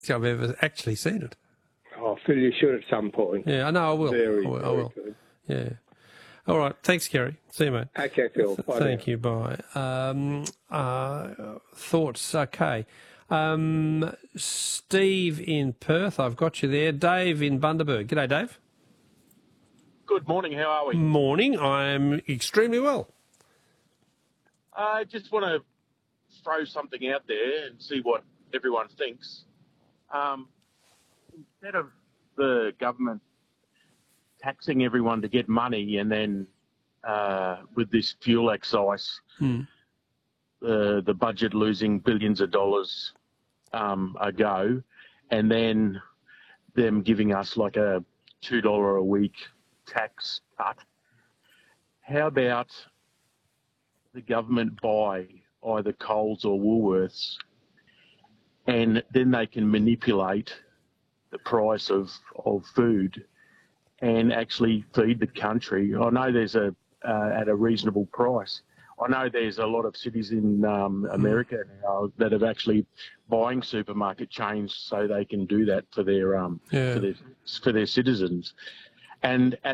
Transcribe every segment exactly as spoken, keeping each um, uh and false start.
I've ever actually seen it. Oh, Phil, you should at some point. Yeah, I know, I will. Very, I will. I very will. good. Yeah. All right. Thanks, Kerry. See you, mate. Okay, Phil. Bye Thank now. you. Bye. Um, uh, thoughts? Okay. Um, Steve in Perth, I've got you there. Dave in Bundaberg. G'day, Dave. Good morning. How are we? Morning. I'm extremely well. I just want to throw something out there and see what everyone thinks. Um, instead of the government taxing everyone to get money and then uh, with this fuel excise, Hmm. uh, the budget losing billions of dollars um, a go, and then them giving us like a two dollars a week tax cut, how about the government buy either Coles or Woolworths, and then they can manipulate the price of, of food and actually feed the country. I know there's a uh, at a reasonable price. I know there's a lot of cities in um, America now that have actually buying supermarket chains so they can do that for their um, Yeah. for their for their citizens. And at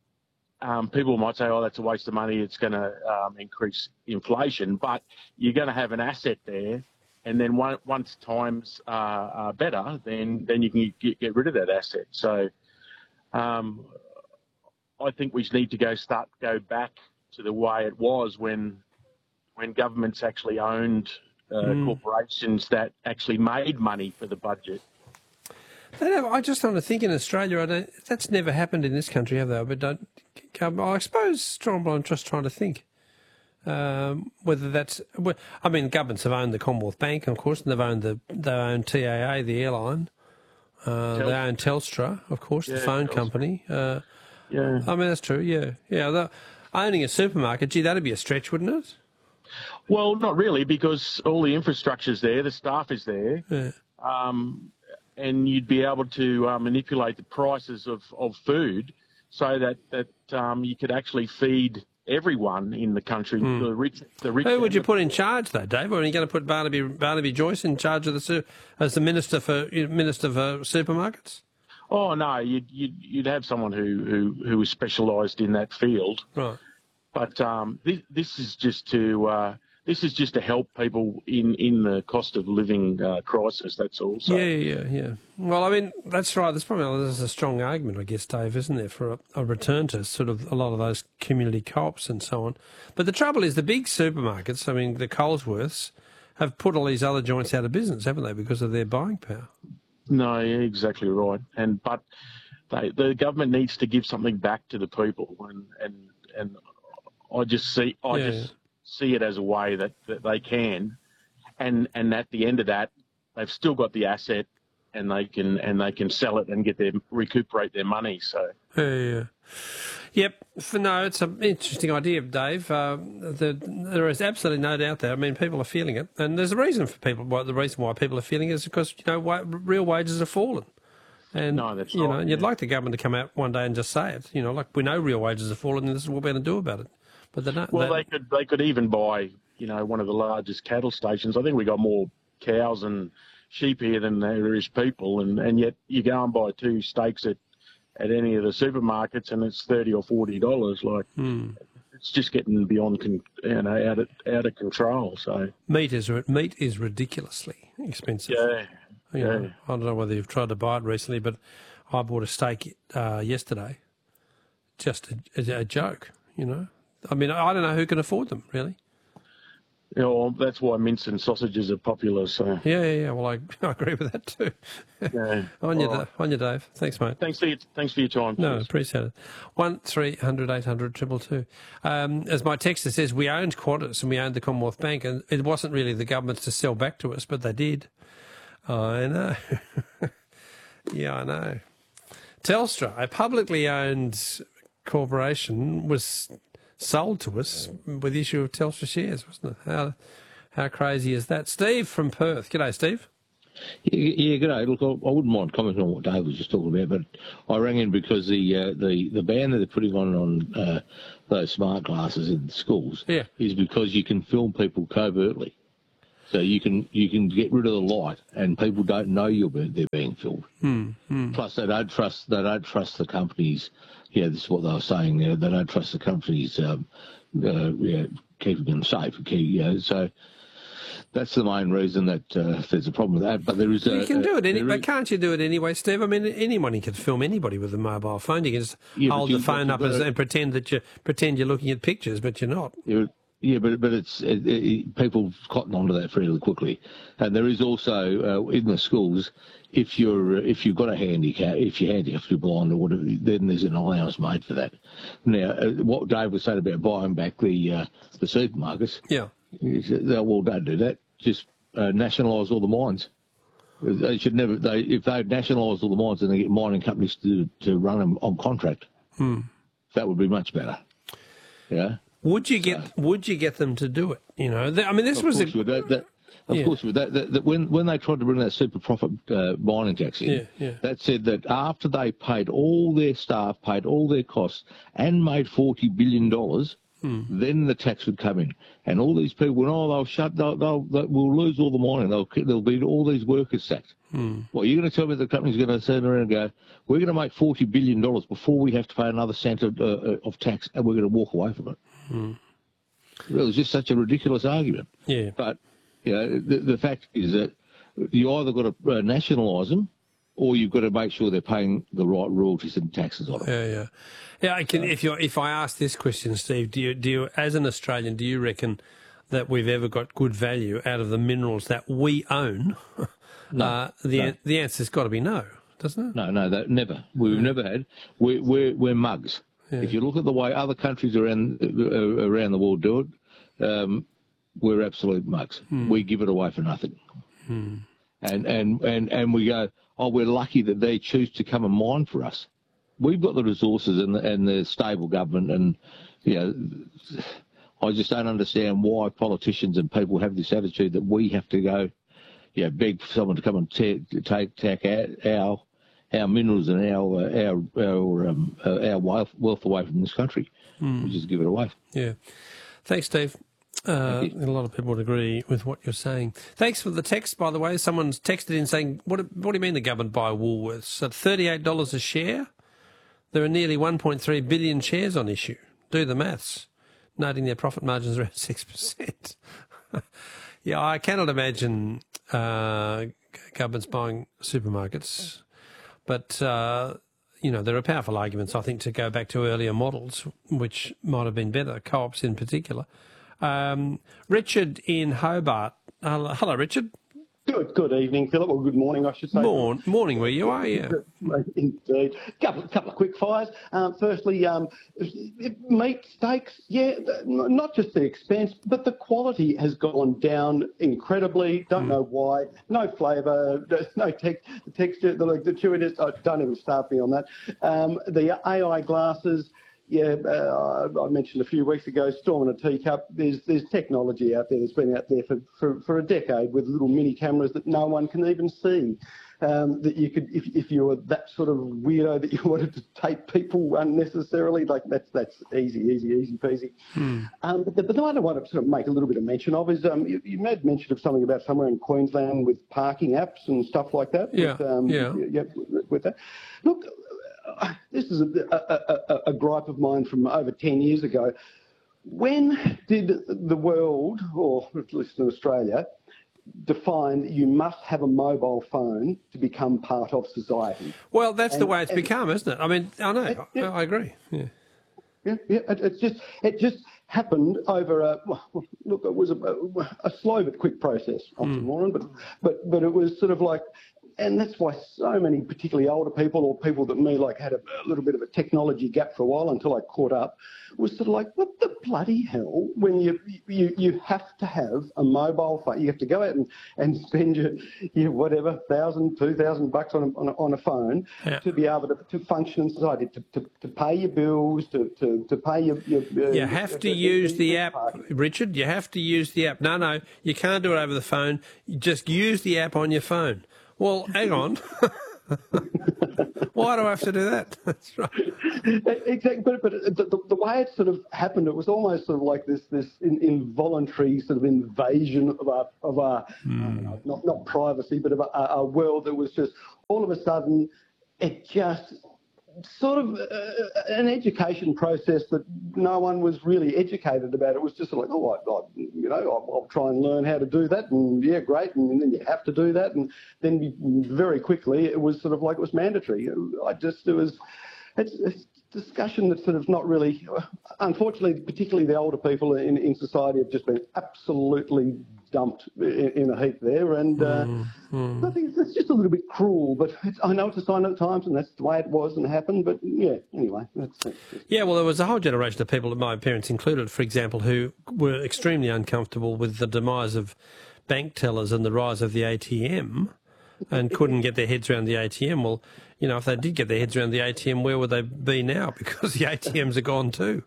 um, people might say, "Oh, that's a waste of money. It's going to um, increase inflation," but you're going to have an asset there. And then one, once times are, are better, then then you can get, get rid of that asset. So um, I think we need to go start go back to the way it was when when governments actually owned uh, Mm. corporations that actually made money for the budget. They don't- I just want to think in Australia, I don't, that's never happened in this country, have they? But don't, um, I suppose, Strong, I'm just trying to think. Um, whether that's, well, I mean, governments have owned the Commonwealth Bank, of course, and they've owned the, they own T A A, the airline. Uh, they Telstra. own Telstra, of course, the Yeah, phone Telstra. company. Uh, Yeah. I mean, that's true, yeah. Yeah, the, owning a supermarket, gee, that'd be a stretch, wouldn't it? Well, not really, because all the infrastructure's there, the staff is there, Yeah. um, and you'd be able to uh, manipulate the prices of, of food so that that um, you could actually feed everyone in the country, the rich, the rich. Who would you and the- put in charge, though, Dave? Or are you going to put Barnaby Barnaby Joyce in charge of the su- as the minister for minister for supermarkets? Oh no, you'd you'd, you'd have someone who who who is specialised in that field. Right. But um, this, this is just to uh, this is just to help people in, in the cost of living uh, crisis. That's all. So, Yeah, yeah, yeah. Well, I mean, that's right. There's probably there's a strong argument, I guess, Dave, isn't there, for a, a return to sort of a lot of those community co-ops and so on. But the trouble is the big supermarkets, I mean, the Colesworths, have put all these other joints out of business, haven't they, because of their buying power? No, yeah, exactly right. And but they, the government needs to give something back to the people, and and, and I just see I Yeah, just see it as a way that, that they can, and and at the end of that, they've still got the asset, and they can and they can sell it and get their recuperate their money. So Yeah, yeah. Yep. For, no, it's an interesting idea, Dave. Uh, the, there is absolutely no doubt there. I mean, people are feeling it, and there's a reason for people. Why, the reason why people are feeling it is because you know wa- real wages have fallen, and No, that's you know, right, and you'd yeah. like the government to come out one day and just say it. You know, like we know real wages have fallen, and this is what we're going to do about it. But they don't. well, they, they could they could even buy you know one of the largest cattle stations. I think we got more cows and sheep here than there is people, and, and yet you go and buy two steaks at, at any of the supermarkets, and it's thirty or forty dollars. Like Hmm. it's just getting beyond con, you know out of out of control. So meat is meat is ridiculously expensive. yeah, You know, yeah. I don't know whether you've tried to buy it recently, but I bought a steak uh, yesterday. Just a, a, a joke, you know. I mean, I don't know who can afford them, really. You know, that's why mince and sausages are popular. So Yeah, yeah, yeah. Well, I, I agree with that too. yeah. on you, All right. Da- on you, Dave. Thanks, mate. Thanks for your, thanks for your time. No, Cheers. appreciate it. One three hundred eight hundred triple two. Um, as my texter says, we owned Qantas and we owned the Commonwealth Bank, and it wasn't really the government's to sell back to us, but they did. I know. Yeah, I know. Telstra, a publicly owned corporation, was sold to us with the issue of Telstra shares, wasn't it? How how crazy is that? Steve from Perth. G'day, Steve. Yeah, yeah, g'day. Look, I I wouldn't mind commenting on what Dave was just talking about, but I rang in because the uh, the the ban that they're putting on on uh, those smart glasses in schools Yeah. is because you can film people covertly. So you can you can get rid of the light, and people don't know you're be- they're being filmed. Mm, mm. Plus, they don't trust they don't trust the companies. Yeah, this is what they were saying. Uh, they don't trust the companies um, uh, yeah, keeping them safe. Keep, you know, so that's the main reason that uh, there's a problem with that. But there is a, You can do it, any, there but is- can't you do it anyway, Steve? I mean, anyone can film anybody with a mobile phone. You can just Yeah, but hold you- the phone but- up but- and, and pretend that you pretend you're looking at pictures, but you're not. Yeah, yeah, but but it's it, it, people cotton onto that fairly quickly, and there is also uh, in the schools, if you're if you've got a handicap, if you're handicapped, you're blind or whatever, then there's an allowance made for that. Now, uh, what Dave was saying about buying back the uh, the supermarkets, Yeah. he said, well, don't do that. Just uh, nationalise all the mines. They should never. They if they nationalise all the mines and they get mining companies to to run them on contract, Hmm. that would be much better. Yeah. Would you get Would you get them to do it? You know, Th- I mean, this Of was a, course, with that, that, of Yeah. course, with that, that, that when when they tried to bring that super profit uh, mining tax in, Yeah, yeah. that said that after they paid all their staff, paid all their costs, and made forty billion dollars, Hmm. then the tax would come in, and all these people, went, oh, they'll shut, they'll, they'll, they'll we'll lose all the mining, they'll there'll be all these workers sacked. Hmm. Well, you're going to tell me the company's going to turn around and go, we're going to make forty billion dollars before we have to pay another cent of, uh, of tax, and we're going to walk away from it. Hmm. It was just such a ridiculous argument. yeah. But you know, the, the fact is that you either got to uh, nationalise them, or you've got to make sure they're paying the right royalties and taxes on them. Yeah, yeah, yeah. I can. If you if I ask this question, Steve, do you do you, as an Australian, do you reckon that we've ever got good value out of the minerals that we own? No, uh, the no. an- the answer's got to be no, doesn't it? No, no, that never. We've never had. We're we're, we're mugs. Yeah. If you look at the way other countries around uh, around the world do it, um, we're absolute mugs. Hmm. We give it away for nothing. And, and and and we go, oh, we're lucky that they choose to come and mine for us. We've got the resources and the, and the stable government, and you know, I just don't understand why politicians and people have this attitude that we have to go, yeah, beg for someone to come and ta- take take our, our our minerals and our uh, our our, um, uh, our wealth, wealth away from this country. We just give it away. Yeah. Thanks, Steve. Uh, Thank a lot of people would agree with what you're saying. Thanks for the text, by the way. Someone's texted in saying, what, what do you mean the government buy Woolworths? At thirty-eight dollars a share, there are nearly one point three billion shares on issue. Do the maths. Noting their profit margins around six percent. Yeah, I cannot imagine uh, governments buying supermarkets. But, uh, you know, there are powerful arguments, I think, to go back to earlier models, which might have been better, co-ops in particular. Um, Richard in Hobart. Uh, hello, Richard. Good, good evening, Philip, or good morning, I should say. Morn, morning, where you are, yeah. Indeed. Couple, couple of quick fires. Um, firstly, um, meat, steaks, yeah, not just the expense, but the quality has gone down incredibly. Don't mm. know why. No flavour, no te- texture, the, the chewiness. Oh, don't even start me on that. Um, the A I glasses. Yeah, uh, I mentioned a few weeks ago, storm in a teacup. There's there's technology out there that's been out there for, for, for a decade with little mini cameras that no one can even see. Um, that you could, if if you were that sort of weirdo that you wanted to tape people unnecessarily, like that's that's easy, easy, easy peasy. Hmm. Um, but, the, but the one I want to sort of make a little bit of mention of is um, you, you made mention of something about somewhere in Queensland with parking apps and stuff like that. Yeah, with, um, yeah. yeah, with, with that. Look. This is a, a, a, a gripe of mine from over ten years ago. When did the world, or at least in Australia, define that you must have a mobile phone to become part of society? Well, that's and, the way it's and, become, isn't it? I mean, I know, yeah. I, I agree. Yeah, yeah, yeah. It, it just it just happened over a look. It was a, a slow but quick process, oxymoron, mm. but but but it was sort of like. And that's why so many, particularly older people or people that me, like had a, a little bit of a technology gap for a while until I caught up, was sort of like, what the bloody hell? When you you you have to have a mobile phone, you have to go out and, and spend your, your whatever thousand, two thousand bucks on a, on a, on a phone yeah. to be able to, to function in society, to, to, to pay your bills, to to, to pay your. your you uh, have your, to your, use your, the your app, party. Richard. You have to use the app. No, no, you can't do it over the phone. You just use the app on your phone. Well, hang on. Why do I have to do that? That's right. Exactly, but, but the, the, the way it sort of happened, it was almost sort of like this this in, involuntary sort of invasion of our of our mm. I don't know, not not privacy, but of a, a world that was just all of a sudden it just sort of uh, an education process that no one was really educated about. It was just like, oh, I, I, you know, I'll, I'll try and learn how to do that, and yeah, great, and then you have to do that, and then you, very quickly it was sort of like it was mandatory. I just, it was, it's, it's discussion that's sort of not really, unfortunately, particularly the older people in, in society have just been absolutely dumped in, in a heap there, and uh, mm, mm. I think it's just a little bit cruel, but it's, I know it's a sign of the times, and that's the way it was and happened, but yeah, anyway. That's, that's just... Yeah, well, there was a whole generation of people, my parents included, for example, who were extremely uncomfortable with the demise of bank tellers and the rise of the A T M, and couldn't get their heads around the A T M. Well, you know, if they did get their heads around the A T M, where would they be now? Because the A T Ms are gone too.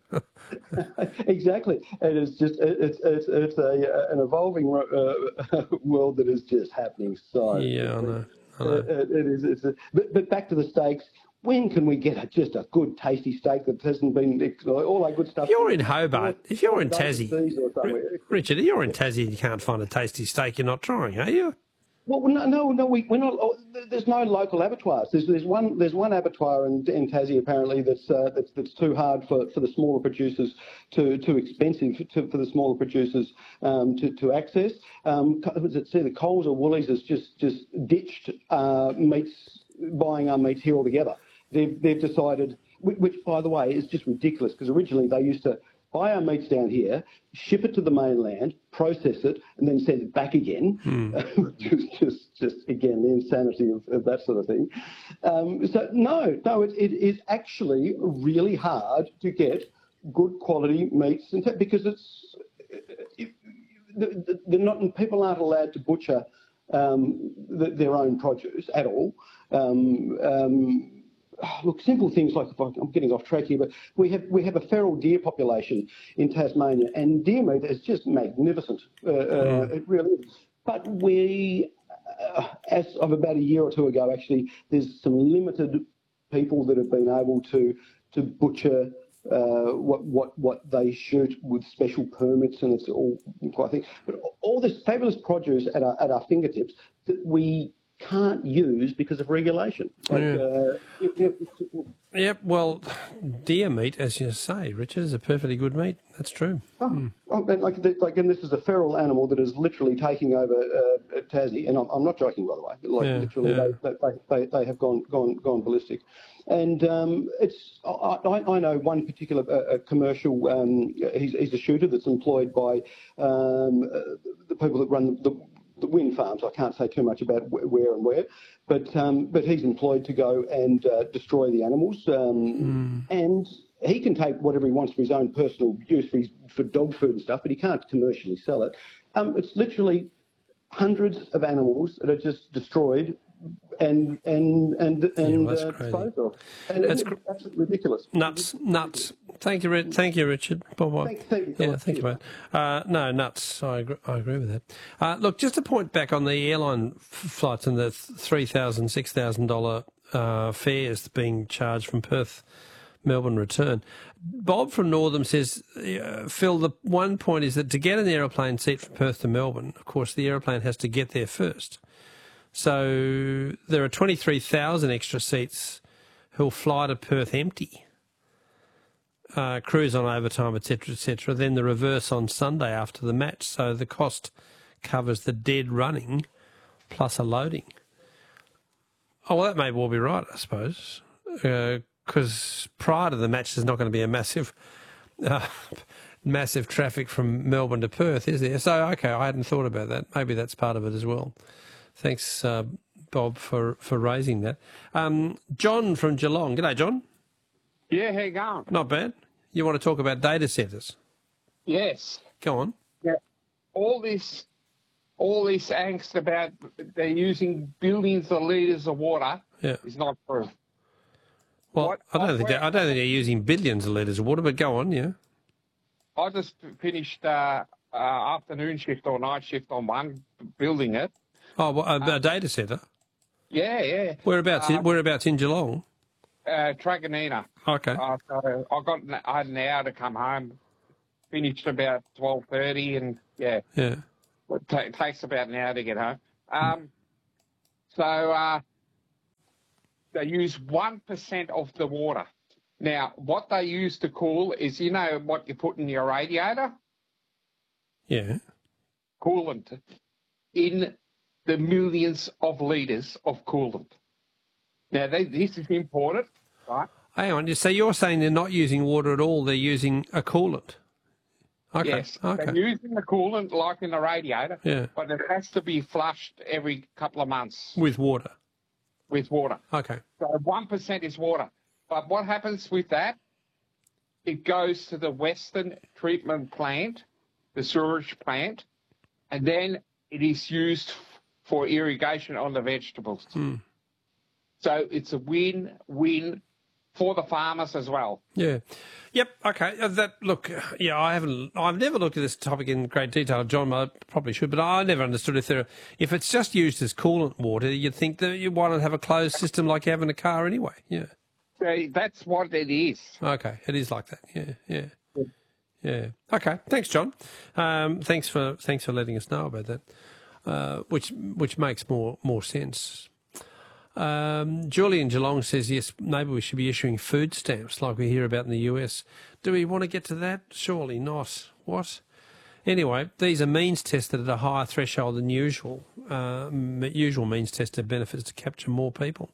Exactly. It is just it's it's it's a an evolving uh, world that is just happening. So yeah, I know. I know. It, it is. It's a, but, but back to the steaks. When can we get a, just a good, tasty steak that hasn't been all that good stuff? If you're in Hobart, if you're in Tassie, Richard, if you're in Tassie and you can't find a tasty steak, you're not trying, are you? Well, no, no, no. We, we're not. Oh, there's no local abattoirs. There's, there's one. There's one abattoir in, in Tassie apparently that's uh, that's that's too hard for, for the smaller producers, too too expensive to, for the smaller producers um, to to access. Um, was it see the Coles or Woolies has just just ditched uh, meats, buying our meats here altogether. They've they've decided, which by the way is just ridiculous, because originally they used to buy our meats down here, ship it to the mainland, process it, and then send it back again. Mm. just, just, just again, the insanity of, of that sort of thing. Um, so no, no, it, it is actually really hard to get good quality meats, and t- because it's it, they're not people aren't allowed to butcher um, the, their own produce at all. Um, um, Look, simple things like, if I'm getting off track here, but we have we have a feral deer population in Tasmania, and deer meat is just magnificent. Uh, uh, it really is. But we, uh, as of about a year or two ago, actually, there's some limited people that have been able to to butcher uh, what what what they shoot with special permits, and it's all quite thing. But all this fabulous produce at our at our fingertips that we can't use because of regulation. Like, yeah. uh, it, it, it, yep, well, deer meat, as you say, Richard, is a perfectly good meat. That's true. Oh, mm. oh, and like, like, and this is a feral animal that is literally taking over uh, Tassie, and I'm, I'm not joking, by the way. Like, yeah, literally, yeah. They, they, they, they have gone gone gone ballistic. And um, it's I, I know one particular uh, commercial. Um, he's, he's a shooter that's employed by um, uh, the people that run the, the the wind farms. I can't say too much about where and where, but um, but he's employed to go and uh, destroy the animals, um, mm. and he can take whatever he wants for his own personal use for, his, for dog food and stuff, but he can't commercially sell it. Um, it's literally hundreds of animals that are just destroyed and and and and yeah, uh, disposed of. And that's it's cr- absolutely ridiculous. Nuts, nuts. Thank you, thank you, Richard. Bye bye. Thank, thank you. Yeah, thank you, mate. Uh, no, nuts. I agree, I agree with that. Uh, look, just to point back on the airline f- flights and the three thousand, six thousand dollar uh, fares being charged from Perth, Melbourne return. Bob from Northam says, uh, Phil, the one point is that to get an aeroplane seat from Perth to Melbourne, of course, the aeroplane has to get there first. So there are twenty-three thousand extra seats who'll fly to Perth empty, uh, cruise on overtime, et cetera, et cetera. Then the reverse on Sunday after the match. So the cost covers the dead running plus a loading. Oh, well, that may well be right, I suppose, because uh, prior to the match there's not going to be a massive, uh, massive traffic from Melbourne to Perth, is there? So, okay, I hadn't thought about that. Maybe that's part of it as well. Thanks, uh, Bob, for, for raising that. Um, John from Geelong. G'day, John. Yeah, how you going? Not bad. You want to talk about data centres? Yes. Go on. Yeah. All this, all this angst about they're using billions of litres of water yeah. is not true. Well, what, I don't think I don't think they're using billions of litres of water, but go on, yeah. I just finished uh, uh, afternoon shift or night shift on one, building it. Oh, well, a, a data centre? Yeah, yeah. Whereabouts? Uh, in, whereabouts in Geelong? Uh, Truganina. Okay. Uh, so I got an, I had an hour to come home. Finished about twelve thirty, and yeah, Yeah. it, ta it takes about an hour to get home. Um, so uh, they use one percent of the water. Now, what they use to cool is, you know, what you put in your radiator, Yeah. coolant, in the millions of litres of coolant. Now, they, this is important, right? Hang on. So you're saying they're not using water at all? They're using a coolant. Okay. Yes, Okay. they're using the coolant like in the radiator, Yeah. but it has to be flushed every couple of months With water. with water. Okay. So one percent is water. But what happens with that? It goes to the Western treatment plant, the sewage plant, and then it is used for irrigation on the vegetables. Hmm. So it's a win-win for the farmers as well. Yeah. Yep. Okay. Uh, That look. Yeah, I haven't. I've never looked at this topic in great detail, John. I probably should, but I never understood if there. If it's just used as coolant water, you'd think that you want to have a closed system like you have in a car anyway. Yeah. So that's what it is. Okay. It is like that. Yeah. Yeah. Yeah. Okay. Thanks, John. Um, thanks for thanks for letting us know about that. Uh, which which makes more more sense. Um, Julian Geelong says, yes, maybe we should be issuing food stamps like we hear about in the U S. Do we want to get to that? Surely not. What? Anyway, these are means tested at a higher threshold than usual. Uh, usual means tested benefits to capture more people.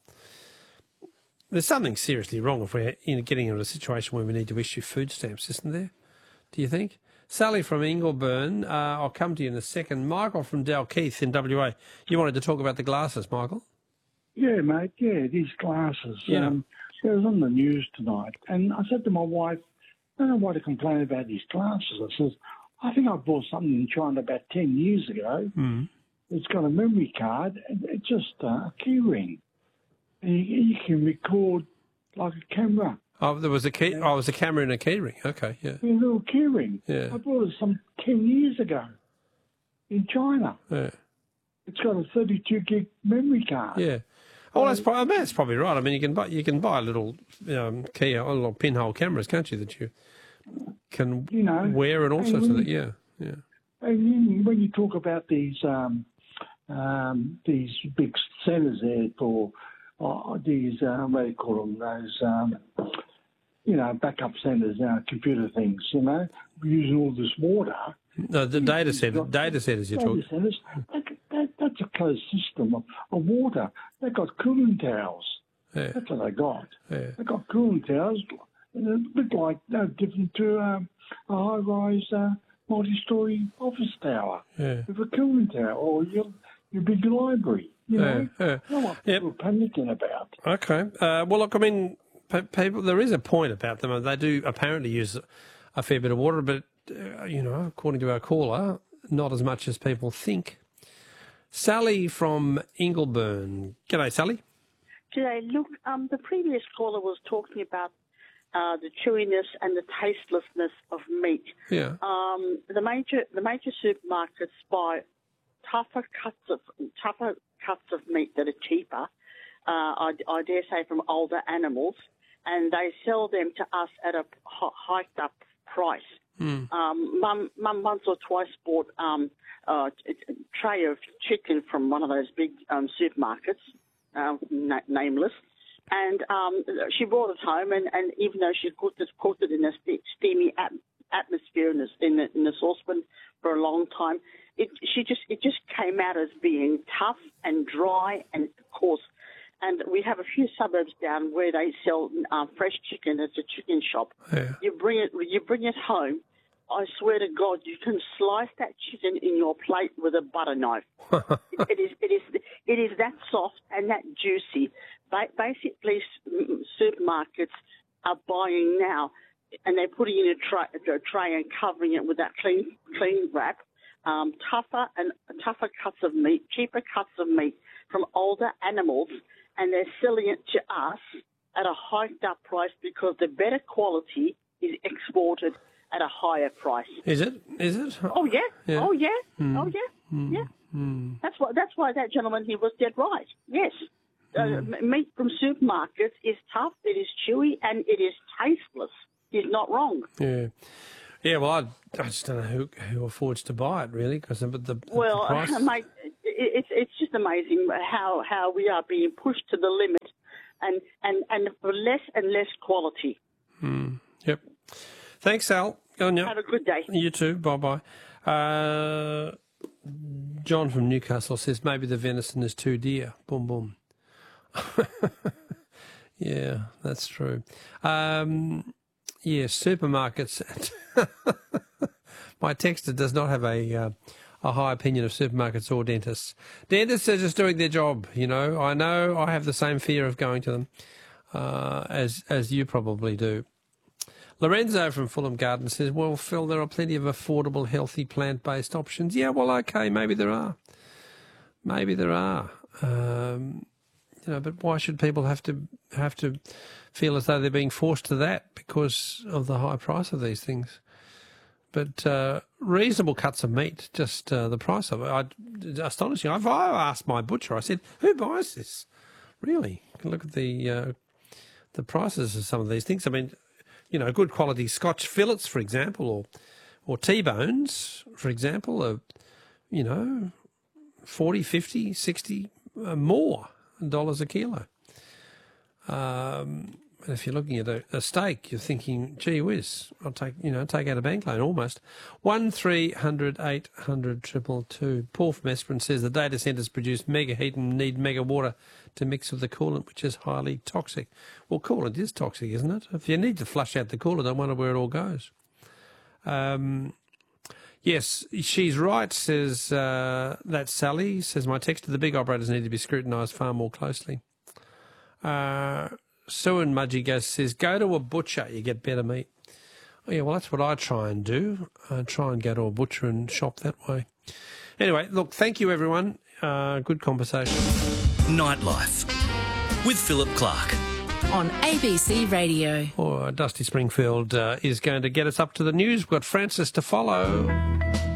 There's something seriously wrong if we're you know, getting into a situation where we need to issue food stamps, isn't there? Do you think? Sally from Ingleburn, uh, I'll come to you in a second. Michael from Dalkeith in W A. You wanted to talk about the glasses, Michael? Yeah, mate, yeah, these glasses. Yeah. Um, it was on the news tonight, and I said to my wife, I don't know why to complain about these glasses. I says, I think I bought something in China about ten years ago. Mm. It's got a memory card, and it's just uh, a key ring. And you, you can record like a camera. Oh, there was a key. Oh, it was a camera and a key ring. Okay, yeah. A little key ring. Yeah. I bought it some ten years ago in China. Yeah. It's got a thirty-two gig memory card. Yeah. Oh, that's probably, I mean, that's probably right. I mean, you can buy you can buy little um, key, uh, little pinhole cameras, can't you? That you can You know, wear and all and sorts of when that. Yeah, yeah. And then when you talk about these um, um, these big centres there for uh, these, uh, what do you call them, those, um, you know, backup centres, uh, computer things, you know, using all this water. No, the data center, data centers you're Data talking. centres, that, that, that's a closed system of, of water. They've got cooling towers. Yeah, That's what they got. yeah. They've got cooling towers, and a bit like, no different to um, a high-rise uh, multi-storey office tower Yeah. with a cooling tower or your, your big library, you know. Yeah, yeah. That's what Yep. people are panicking about. Okay. Uh, well, look, I mean, pe- people. There is a point about them. They do apparently use a fair bit of water, but uh, you know, according to our caller, not as much as people think. Sally from Ingleburn. G'day, Sally. G'day. Look, um, the previous caller was talking about uh, the chewiness and the tastelessness of meat. Yeah. Um, the major the major supermarkets buy tougher cuts of tougher cuts of meat that are cheaper. Uh, I, I dare say from older animals, and they sell them to us at a h- hiked up price. Mm. Um, mum, mum once or twice bought um, a, a tray of chicken from one of those big um, supermarkets, uh, na- nameless, and um, she brought it home. And, and even though she cooked it, cooked it in a st- steamy at- atmosphere in the, in the in the saucepan for a long time, it she just it just came out as being tough and dry and coarse. And we have a few suburbs down where they sell um, fresh chicken. It's a chicken shop. Yeah. You bring it, you bring it home. I swear to God, you can slice that chicken in your plate with a butter knife. it, it is, it is, it is that soft and that juicy. Ba- basically, supermarkets are buying now, and they're putting in a tray, a tray and covering it with that clean, clean wrap. Um, tougher and tougher cuts of meat, cheaper cuts of meat from older animals, and they're selling it to us at a hiked up price because the better quality is exported at a higher price. Is it? Is it? Oh yeah, Yeah. oh yeah, Mm. oh yeah, Mm. yeah. Mm. That's why. That's why that gentleman here was dead right. Yes. Uh, meat from supermarkets is tough, it is chewy, and it is tasteless. He's not wrong. Yeah. Yeah, well, I, I just don't know who, who affords to buy it, really, because the, the, well, the price... mate, it, it's it's just amazing how, how we are being pushed to the limit and, and, and for less and less quality. Mm, yep. Thanks, Al. Go on, yeah. Have a good day. You too. Bye-bye. Uh, John from Newcastle says maybe the venison is too dear. Boom, boom. Yeah, that's true. Um, yeah, supermarkets. My texter does not have a uh, a high opinion of supermarkets or dentists. Dentists are just doing their job, you know. I know I have the same fear of going to them uh, as as you probably do. Lorenzo from Fulham Garden says, well, Phil, there are plenty of affordable, healthy, plant-based options. Yeah, well, okay, maybe there are. Maybe there are. Um, you know, but why should people have to have to feel as though they're being forced to that because of the high price of these things? But uh, reasonable cuts of meat, just uh, the price of it. I, astonishing. I've I asked my butcher, I said, who buys this? Really? You can look at the uh, the prices of some of these things. I mean, you know, good quality Scotch fillets, for example, or or T-bones, for example, are, you know, forty, fifty, sixty uh, more dollars a kilo. Um, and if you're looking at a, a steak, you're thinking, gee whiz, I'll take, you know, take out a bank loan almost. One three hundred eight hundred triple two. Paul from Esperance says the data centres produce mega heat and need mega water to mix with the coolant, which is highly toxic. Well, coolant is toxic, isn't it? If you need to flush out the coolant, I wonder where it all goes. Um, yes, she's right, says uh, that Sally, says my text to the big operators need to be scrutinised far more closely. Uh, Sue and Mudgy goes, says, go to a butcher, you get better meat. Oh, yeah, well, that's what I try and do. I try and go to a butcher and shop that way. Anyway, look, thank you, everyone. Uh, good conversation. Nightlife with Philip Clark. On A B C Radio. Oh, Dusty Springfield uh, is going to get us up to the news. We've got Francis to follow.